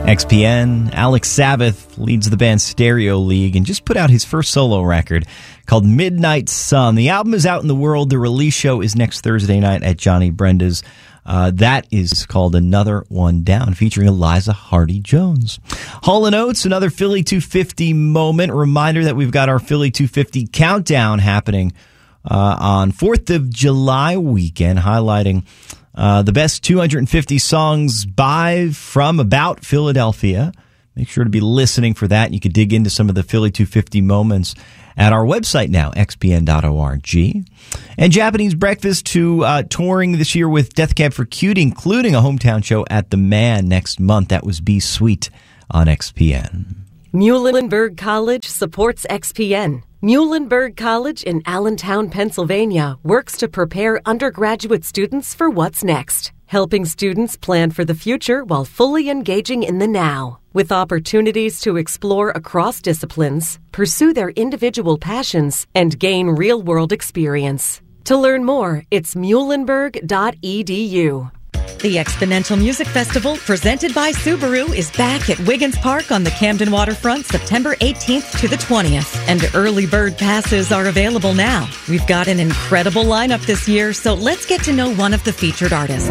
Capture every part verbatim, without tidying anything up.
X P N, Alex Sabbath leads the band Stereo League and just put out his first solo record called Midnight Sun. The album is out in the world. The release show is next Thursday night at Johnny Brenda's. Uh, that is called Another One Down, featuring Eliza Hardy-Jones. Hall and Oates, another Philly two fifty moment. Reminder that we've got our Philly two fifty countdown happening uh, on fourth of July weekend, highlighting uh, the best two hundred fifty songs by, from, about Philadelphia. Make sure to be listening for that. You can dig into some of the Philly two fifty moments at our website now, x p n dot org. And Japanese Breakfast, who uh, touring this year with Death Cab for Cutie, including a hometown show at the Man next month. That was Be Sweet on X P N. Muhlenberg College supports X P N. Muhlenberg College in Allentown, Pennsylvania, works to prepare undergraduate students for what's next, helping students plan for the future while fully engaging in the now. With opportunities to explore across disciplines, pursue their individual passions, and gain real-world experience. To learn more, it's muhlenberg dot e d u. The Exponential Music Festival, presented by Subaru, is back at Wiggins Park on the Camden Waterfront September eighteenth to the twentieth. And early bird passes are available now. We've got an incredible lineup this year, so let's get to know one of the featured artists.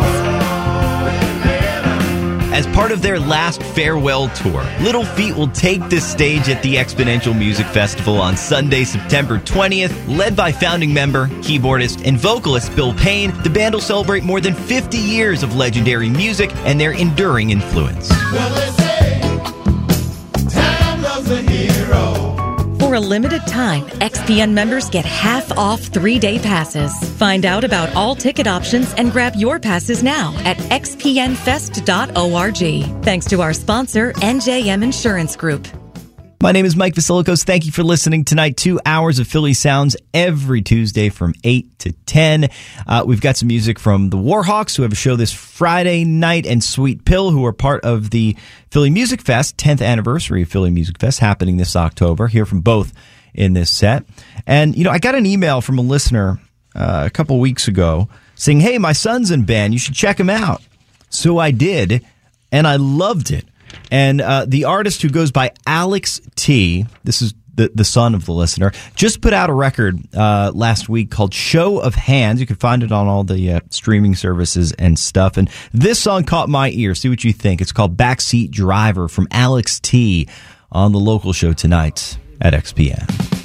As part of their last farewell tour, Little Feat will take the stage at the Exponential Music Festival on Sunday, September twentieth. Led by founding member, keyboardist, and vocalist Bill Payne, the band will celebrate more than fifty years of legendary music and their enduring influence. Well, they say, time loves a hero. For a limited time, X P N members get half off three-day passes. Find out about all ticket options and grab your passes now at x p n fest dot org. Thanks to our sponsor, N J M Insurance Group. My name is Mike Vasilikos. Thank you for listening tonight. Two hours of Philly Sounds every Tuesday from eight to ten. Uh, we've got some music from the Warhawks, who have a show this Friday night, and Sweet Pill, who are part of the Philly Music Fest, tenth anniversary of Philly Music Fest, happening this October. Hear from both in this set. And, you know, I got an email from a listener uh, a couple weeks ago saying, hey, my son's in band. You should check him out. So I did, and I loved it. And uh, the artist, who goes by Alex T, this is the, the son of the listener, just put out a record uh, last week called Show of Hands. You can find it on all the uh, streaming services and stuff. And this song caught my ear. See what you think. It's called Backseat Driver from Alex T on the local show tonight at X P N.